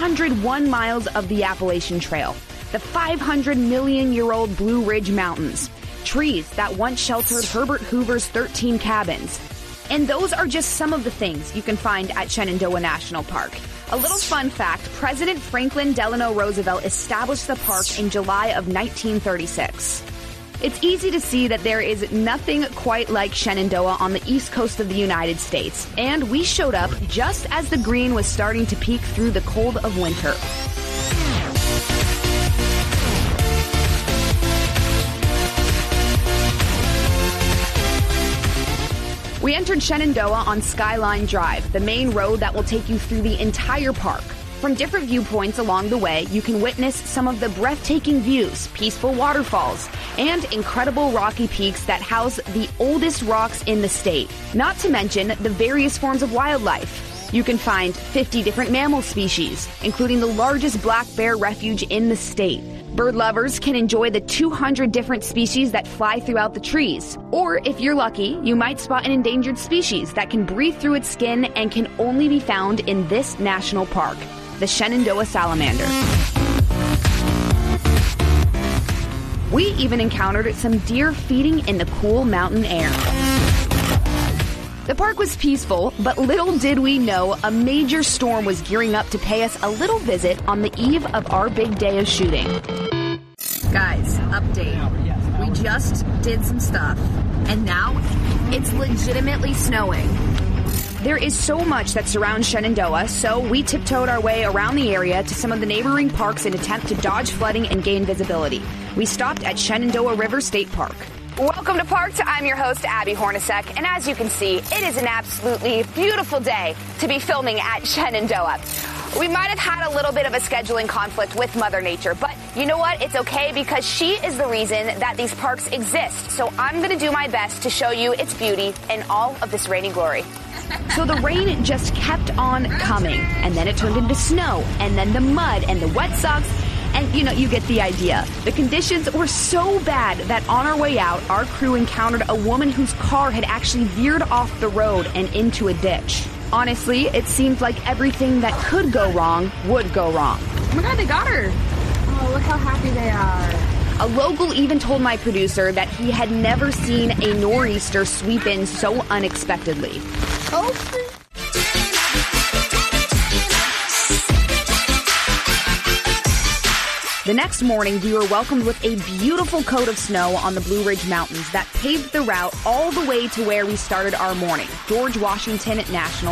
201 miles of the Appalachian Trail, the 500-million-year-old Blue Ridge Mountains, trees that once sheltered Herbert Hoover's 13 cabins. And those are just some of the things you can find at Shenandoah National Park. A little fun fact, President Franklin Delano Roosevelt established the park in July of 1936. It's easy to see that there is nothing quite like Shenandoah on the east coast of the United States, and we showed up just as the green was starting to peek through the cold of winter. We entered Shenandoah on Skyline Drive, the main road that will take you through the entire park. From different viewpoints along the way, you can witness some of the breathtaking views, peaceful waterfalls, and incredible rocky peaks that house the oldest rocks in the state. Not to mention the various forms of wildlife. You can find 50 different mammal species, including the largest black bear refuge in the state. Bird lovers can enjoy the 200 different species that fly throughout the trees. Or, if you're lucky, you might spot an endangered species that can breathe through its skin and can only be found in this national park, the Shenandoah salamander. We even encountered some deer feeding in the cool mountain air. The park was peaceful, but little did we know a major storm was gearing up to pay us a little visit on the eve of our big day of shooting. Guys, update. We just did some stuff, and now it's legitimately snowing. There is so much that surrounds Shenandoah, so we tiptoed our way around the area to some of the neighboring parks in an attempt to dodge flooding and gain visibility. We stopped at Shenandoah River State Park. Welcome to Parks. I'm your host, Abby Hornacek, and as you can see, it is an absolutely beautiful day to be filming at Shenandoah. We might have had a little bit of a scheduling conflict with Mother Nature, but you know what? It's okay because she is the reason that these parks exist. So I'm going to do my best to show you its beauty in all of this rainy glory. So the rain just kept on coming, and then it turned into snow, and then the mud and the wet socks. And, you get the idea. The conditions were so bad that on our way out, our crew encountered a woman whose car had actually veered off the road and into a ditch. Honestly, it seemed like everything that could go wrong would go wrong. Oh my God, they got her. Oh, look how happy they are. A local even told my producer that he had never seen a nor'easter sweep in so unexpectedly. Oh, The next morning, we were welcomed with a beautiful coat of snow on the Blue Ridge Mountains that paved the route all the way to where we started our morning, George Washington National